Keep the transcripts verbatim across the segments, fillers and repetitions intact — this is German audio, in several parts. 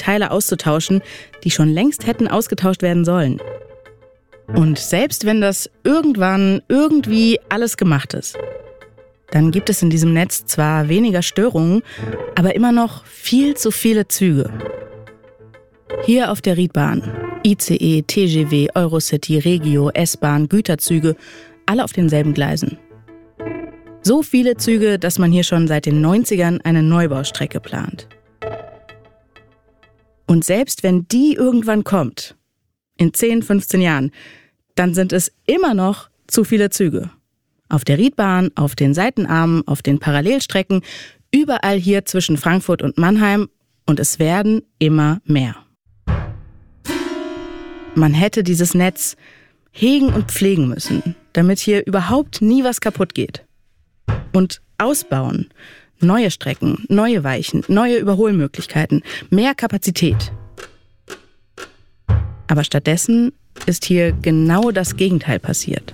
Teile auszutauschen, die schon längst hätten ausgetauscht werden sollen. Und selbst wenn das irgendwann irgendwie alles gemacht ist, dann gibt es in diesem Netz zwar weniger Störungen, aber immer noch viel zu viele Züge. Hier auf der Riedbahn, I C E, T G V, Eurocity, Regio, S-Bahn, Güterzüge, alle auf denselben Gleisen. So viele Züge, dass man hier schon seit den neunzigern eine Neubaustrecke plant. Und selbst wenn die irgendwann kommt, in zehn, fünfzehn Jahren, dann sind es immer noch zu viele Züge. Auf der Riedbahn, auf den Seitenarmen, auf den Parallelstrecken, überall hier zwischen Frankfurt und Mannheim, und es werden immer mehr. Man hätte dieses Netz hegen und pflegen müssen, damit hier überhaupt nie was kaputt geht. Und ausbauen, neue Strecken, neue Weichen, neue Überholmöglichkeiten, mehr Kapazität. Aber stattdessen ist hier genau das Gegenteil passiert.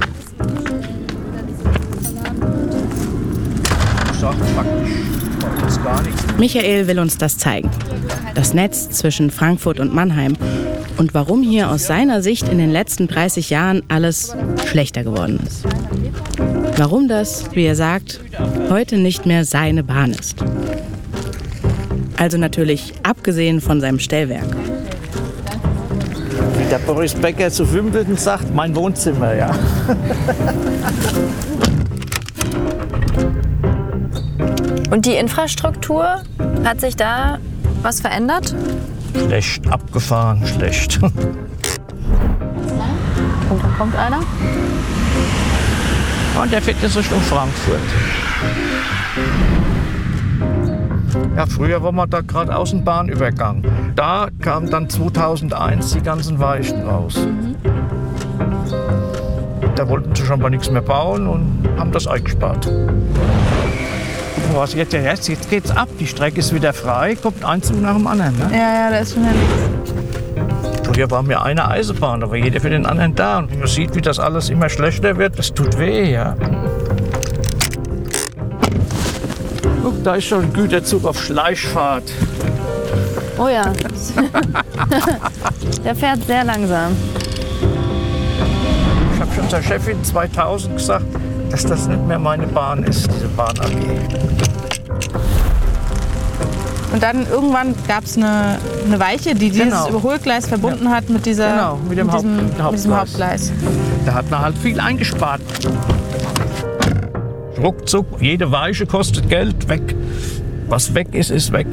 Michael will uns das zeigen. Das Netz zwischen Frankfurt und Mannheim und warum hier aus seiner Sicht in den letzten dreißig Jahren alles schlechter geworden ist. Warum das, wie er sagt, heute nicht mehr seine Bahn ist. Also natürlich abgesehen von seinem Stellwerk. Wie der Boris Becker zu Wimbledon sagt, mein Wohnzimmer, ja. Und die Infrastruktur, hat sich da was verändert? Schlecht, abgefahren, schlecht. Und da kommt einer. Und der fährt jetzt Richtung Frankfurt. Ja, früher war man da gerade Außenbahnübergang. Da kamen dann zweitausendeins die ganzen Weichen raus. Mhm. Da wollten sie schon mal nichts mehr bauen und haben das eingespart. Was jetzt, jetzt, jetzt geht's ab, die Strecke ist wieder frei, kommt ein Zug nach dem anderen. Ne? Ja, ja, da ist schon nichts. Früher war mir eine Eisenbahn, da war jeder für den anderen da. Und man sieht, wie das alles immer schlechter wird, das tut weh, ja. Guck, da ist schon ein Güterzug auf Schleichfahrt. Oh ja. Der fährt sehr langsam. Ich habe schon zur Chefin zweitausend gesagt, dass das nicht mehr meine Bahn ist, diese Bahn A G. Und dann irgendwann gab es eine, eine Weiche, die dieses Genau. Überholgleis verbunden Ja. hat mit, dieser, Genau, mit dem mit diesem, Haupt- mit diesem Hauptgleis. Hauptgleis. Da hat man halt viel eingespart. Ruckzuck, jede Weiche kostet Geld, weg. Was weg ist, ist weg.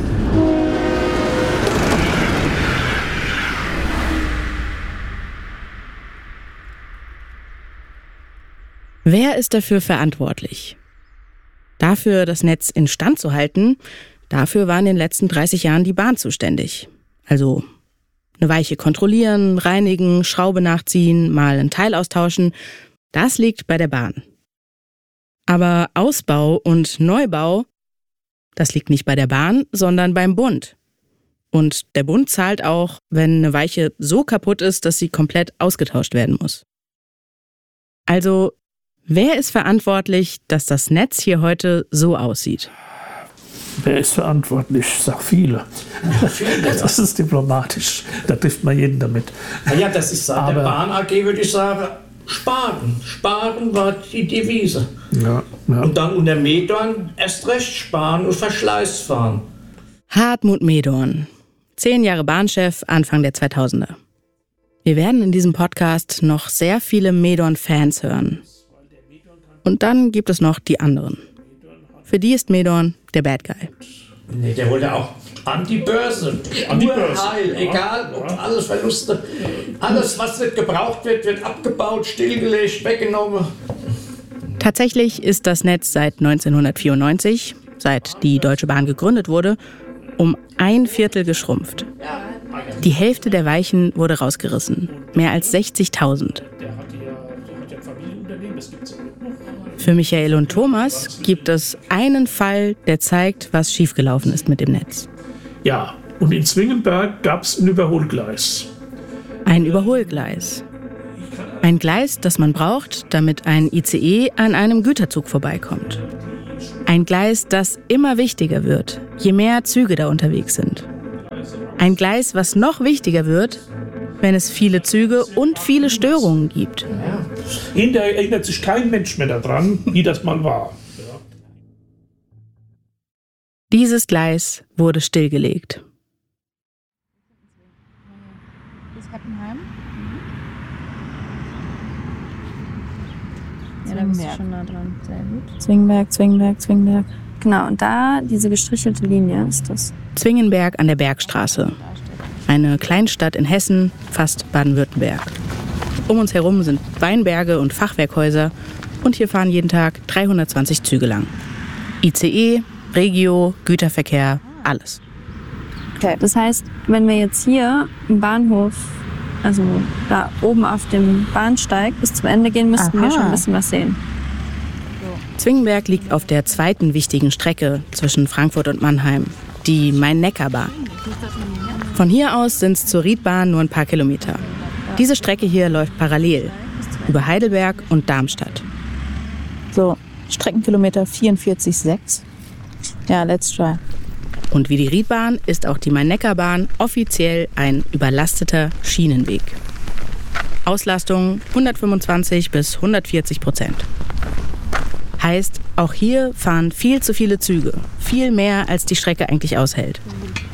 Wer ist dafür verantwortlich? Dafür, das Netz instand zu halten, dafür war in den letzten dreißig Jahren die Bahn zuständig. Also eine Weiche kontrollieren, reinigen, Schraube nachziehen, mal ein Teil austauschen, das liegt bei der Bahn. Aber Ausbau und Neubau, das liegt nicht bei der Bahn, sondern beim Bund. Und der Bund zahlt auch, wenn eine Weiche so kaputt ist, dass sie komplett ausgetauscht werden muss. Also, wer ist verantwortlich, dass das Netz hier heute so aussieht? Wer ist verantwortlich? Ich sag viele. Das ist diplomatisch. Da trifft man jeden damit. Ja, das ist seit Aber der Bahn A G, würde ich sagen, sparen. Sparen war die Devise. Ja, ja. Und dann unter Medorn erst recht sparen und Verschleiß fahren. Hartmut Medorn, zehn Jahre Bahnchef, Anfang der zweitausender. Wir werden in diesem Podcast noch sehr viele Medorn-Fans hören. Und dann gibt es noch die anderen. Für die ist Medorn der Bad Guy. Nee, der wollte auch an die Börse. An die Börse. Heil, egal, ob alles Verluste. Alles, was nicht gebraucht wird, wird abgebaut, stillgelegt, weggenommen. Tatsächlich ist das Netz seit neunzehnhundertvierundneunzig, seit die Deutsche Bahn gegründet wurde, um ein Viertel geschrumpft. Die Hälfte der Weichen wurde rausgerissen. Mehr als sechzigtausend. Für Michael und Thomas gibt es einen Fall, der zeigt, was schiefgelaufen ist mit dem Netz. Ja, und in Zwingenberg gab es ein Überholgleis. Ein Überholgleis. Ein Gleis, das man braucht, damit ein I C E an einem Güterzug vorbeikommt. Ein Gleis, das immer wichtiger wird, je mehr Züge da unterwegs sind. Ein Gleis, was noch wichtiger wird, wenn es viele Züge und viele Störungen gibt. Hinterher erinnert sich kein Mensch mehr daran, wie das mal war. Dieses Gleis wurde stillgelegt. Ja, da bist du schon nah dran. Sehr gut. Zwingenberg, Zwingenberg, Zwingenberg. Genau, und da, diese gestrichelte Linie ist das. Zwingenberg an der Bergstraße. Eine Kleinstadt in Hessen, fast Baden-Württemberg. Um uns herum sind Weinberge und Fachwerkhäuser und hier fahren jeden Tag dreihundertzwanzig Züge lang. I C E, Regio, Güterverkehr, alles. Okay. Das heißt, wenn wir jetzt hier im Bahnhof, also da oben auf dem Bahnsteig bis zum Ende gehen, müssten Aha. wir schon ein bisschen was sehen. Zwingenberg liegt auf der zweiten wichtigen Strecke zwischen Frankfurt und Mannheim, die Main-Neckar-Bahn. Von hier aus sind es zur Riedbahn nur ein paar Kilometer. Diese Strecke hier läuft parallel über Heidelberg und Darmstadt. So, Streckenkilometer vierundvierzig Komma sechs. Ja, let's try. Und wie die Riedbahn ist auch die Main-Neckar-Bahn offiziell ein überlasteter Schienenweg. Auslastung hundertfünfundzwanzig bis hundertvierzig Prozent. Heißt, auch hier fahren viel zu viele Züge, viel mehr als die Strecke eigentlich aushält.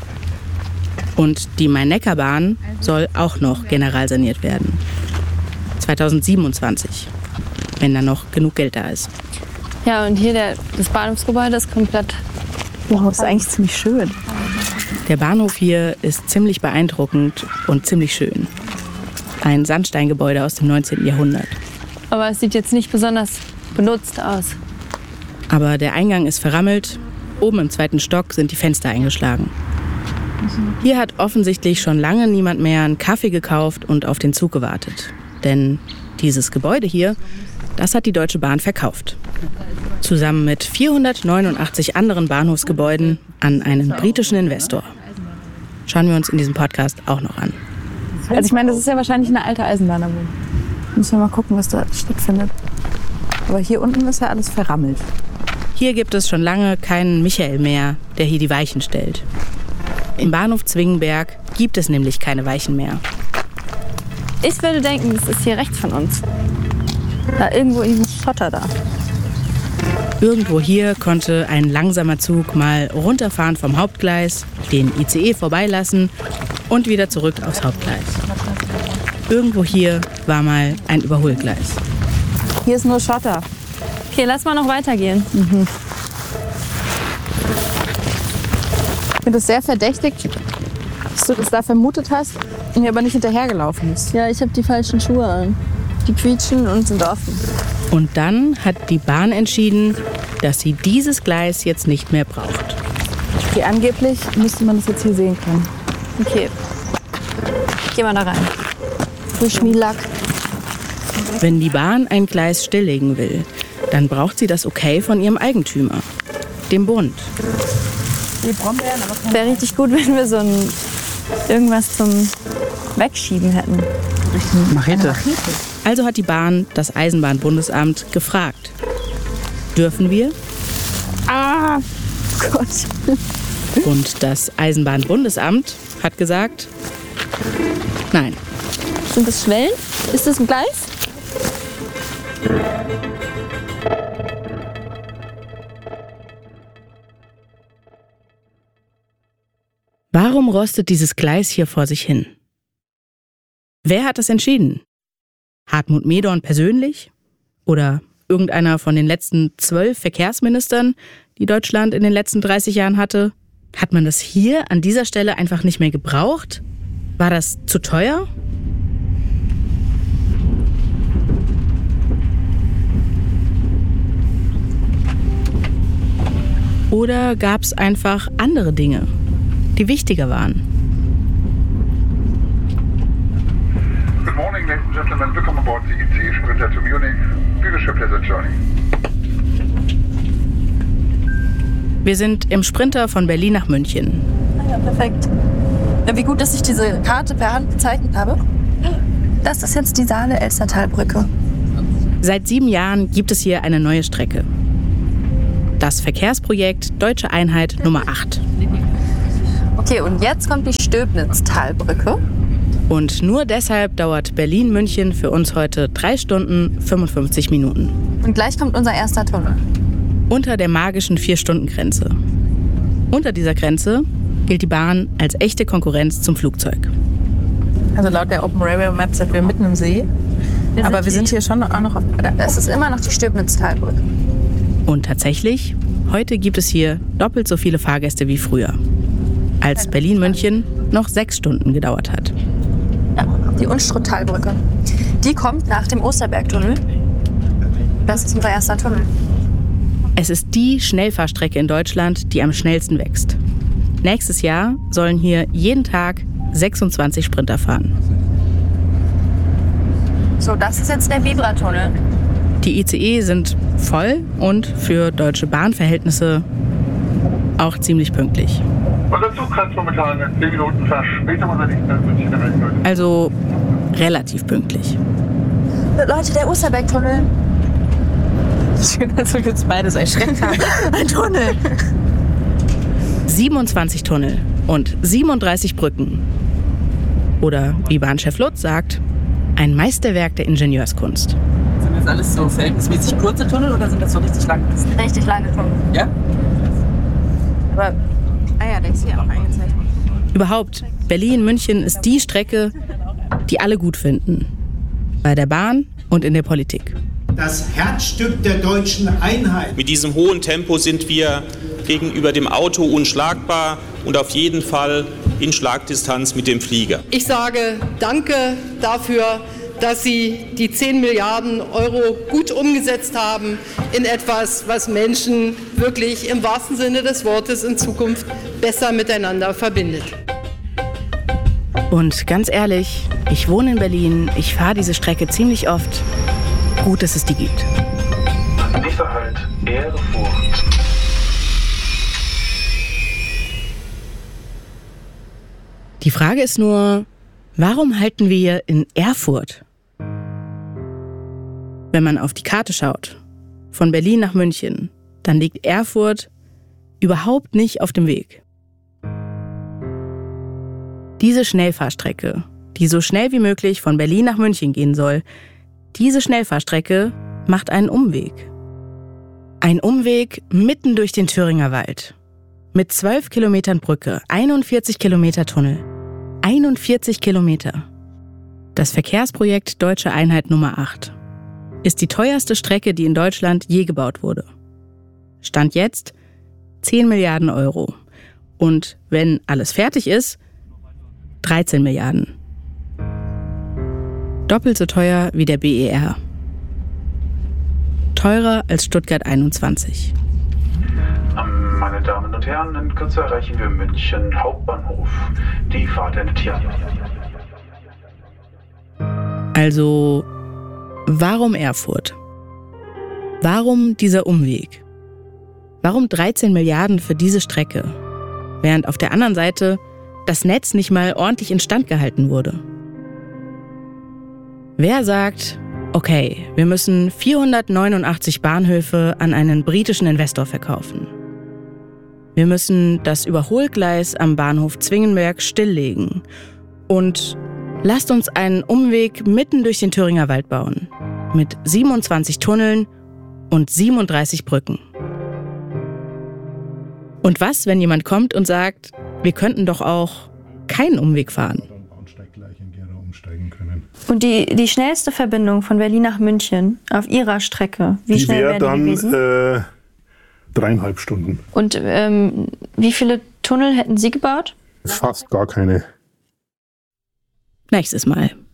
Und die Main-Neckar-Bahn soll auch noch generalsaniert werden. zweitausendsiebenundzwanzig, wenn da noch genug Geld da ist. Ja, und hier der, das Bahnhofsgebäude ist komplett... Wow, das ist eigentlich ziemlich schön. Der Bahnhof hier ist ziemlich beeindruckend und ziemlich schön. Ein Sandsteingebäude aus dem neunzehnten Jahrhundert. Aber es sieht jetzt nicht besonders benutzt aus. Aber der Eingang ist verrammelt. Oben im zweiten Stock sind die Fenster eingeschlagen. Hier hat offensichtlich schon lange niemand mehr einen Kaffee gekauft und auf den Zug gewartet. Denn dieses Gebäude hier, das hat die Deutsche Bahn verkauft. Zusammen mit vierhundertneunundachtzig anderen Bahnhofsgebäuden an einen britischen Investor. Schauen wir uns in diesem Podcast auch noch an. Also ich meine, das ist ja wahrscheinlich eine alte Eisenbahn. Müssen wir mal gucken, was da stattfindet. Aber hier unten ist ja alles verrammelt. Hier gibt es schon lange keinen Michael mehr, der hier die Weichen stellt. Im Bahnhof Zwingenberg gibt es nämlich keine Weichen mehr. Ich würde denken, das ist hier rechts von uns. Da irgendwo in diesem Schotter da. Irgendwo hier konnte ein langsamer Zug mal runterfahren vom Hauptgleis, den I C E vorbeilassen und wieder zurück aufs Hauptgleis. Irgendwo hier war mal ein Überholgleis. Hier ist nur Schotter. Okay, lass mal noch weitergehen. Mhm. Ich finde es sehr verdächtig, dass du das da vermutet hast und mir aber nicht hinterhergelaufen bist. Ja, ich habe die falschen Schuhe an. Die quietschen und sind offen. Und dann hat die Bahn entschieden, dass sie dieses Gleis jetzt nicht mehr braucht. Okay, angeblich müsste man das jetzt hier sehen können. Okay. Geh mal da rein. Frisch wie Lack. Wenn die Bahn ein Gleis stilllegen will, dann braucht sie das Okay von ihrem Eigentümer, dem Bund. Wäre richtig gut, wenn wir so ein irgendwas zum Wegschieben hätten. Machete. Also hat die Bahn das Eisenbahnbundesamt gefragt. Dürfen wir? Ah, Gott. Und das Eisenbahnbundesamt hat gesagt, nein. Sind das Schwellen? Ist das ein Gleis? Warum rostet dieses Gleis hier vor sich hin? Wer hat das entschieden? Hartmut Medorn persönlich? Oder irgendeiner von den letzten zwölf Verkehrsministern, die Deutschland in den letzten dreißig Jahren hatte? Hat man das hier an dieser Stelle einfach nicht mehr gebraucht? War das zu teuer? Oder gab es einfach andere Dinge, die wichtiger waren? Good morning, ladies and gentlemen. Welcome aboard the I C E Sprinter to Munich. We wish you a pleasant journey. Wir sind im Sprinter von Berlin nach München. Ja, perfekt. Ja, wie gut, dass ich diese Karte per Hand gezeichnet habe. Das ist jetzt die Saale-Elstertalbrücke. Seit sieben Jahren gibt es hier eine neue Strecke. Das Verkehrsprojekt Deutsche Einheit Nummer acht. Okay, und jetzt kommt die Stöbnitztalbrücke. Und nur deshalb dauert Berlin-München für uns heute drei Stunden fünfundfünfzig Minuten. Und gleich kommt unser erster Tunnel. Unter der magischen Vier-Stunden-Grenze. Unter dieser Grenze gilt die Bahn als echte Konkurrenz zum Flugzeug. Also laut der Open Railway Map sind wir mitten im See. Wir aber wir sind hier schon auch noch auf... Es ist immer noch die Stöbnitztalbrücke. Und tatsächlich, heute gibt es hier doppelt so viele Fahrgäste wie früher. Als Berlin-München noch sechs Stunden gedauert hat. Ja, die Unstruttalbrücke. Die kommt nach dem Osterbergtunnel. Das ist unser erster Tunnel. Es ist die Schnellfahrstrecke in Deutschland, die am schnellsten wächst. Nächstes Jahr sollen hier jeden Tag sechsundzwanzig Sprinter fahren. So, das ist jetzt der Vibra-Tunnel. Die I C E sind voll und für Deutsche Bahn-Verhältnisse auch ziemlich pünktlich. Unser Zug hat momentan zehn Minuten Verspätung, unser nächster Münchner Weltleute. Also relativ pünktlich. Leute, der Osterbergtunnel. Schön, dass wir jetzt beides erschreckt haben. Ein Tunnel. siebenundzwanzig Tunnel und siebenunddreißig Brücken. Oder wie Bahnchef Lutz sagt, ein Meisterwerk der Ingenieurskunst. Sind das alles so verhältnismäßig kurze Tunnel oder sind das so richtig lange? Das sind richtig lange Tunnel. Ja? Aber, ah ja, der ist hier auch eingezeichnet. Überhaupt, Berlin-München ist die Strecke, die alle gut finden. Bei der Bahn und in der Politik. Das Herzstück der deutschen Einheit. Mit diesem hohen Tempo sind wir gegenüber dem Auto unschlagbar und auf jeden Fall in Schlagdistanz mit dem Flieger. Ich sage Danke dafür, dass Sie die zehn Milliarden Euro gut umgesetzt haben in etwas, was Menschen wirklich im wahrsten Sinne des Wortes in Zukunft besser miteinander verbindet. Und ganz ehrlich, ich wohne in Berlin, ich fahre diese Strecke ziemlich oft. Gut, dass es die gibt. Nächster Halt, Erfurt. Die Frage ist nur, warum halten wir in Erfurt? Wenn man auf die Karte schaut, von Berlin nach München, dann liegt Erfurt überhaupt nicht auf dem Weg. Diese Schnellfahrstrecke, die so schnell wie möglich von Berlin nach München gehen soll, diese Schnellfahrstrecke macht einen Umweg. Ein Umweg mitten durch den Thüringer Wald. Mit zwölf Kilometern Brücke, einundvierzig Kilometer Tunnel. einundvierzig Kilometer. Das Verkehrsprojekt Deutsche Einheit Nummer acht ist die teuerste Strecke, die in Deutschland je gebaut wurde. Stand jetzt zehn Milliarden Euro. Und wenn alles fertig ist, dreizehn Milliarden. Doppelt so teuer wie der B E R. Teurer als Stuttgart einundzwanzig. Meine Damen und Herren, in Kürze erreichen wir München Hauptbahnhof. Die Fahrt endet hier. Also, warum Erfurt? Warum dieser Umweg? Warum dreizehn Milliarden für diese Strecke, während auf der anderen Seite das Netz nicht mal ordentlich instand gehalten wurde? Wer sagt, okay, wir müssen vierhundertneunundachtzig Bahnhöfe an einen britischen Investor verkaufen? Wir müssen das Überholgleis am Bahnhof Zwingenberg stilllegen und lasst uns einen Umweg mitten durch den Thüringer Wald bauen, mit siebenundzwanzig Tunneln und siebenunddreißig Brücken. Und was, wenn jemand kommt und sagt, wir könnten doch auch keinen Umweg fahren? Und die, die schnellste Verbindung von Berlin nach München auf Ihrer Strecke, wie die schnell wäre dann die gewesen? Äh, dreieinhalb Stunden. Und ähm, wie viele Tunnel hätten Sie gebaut? Fast gar keine. Nächstes Mal.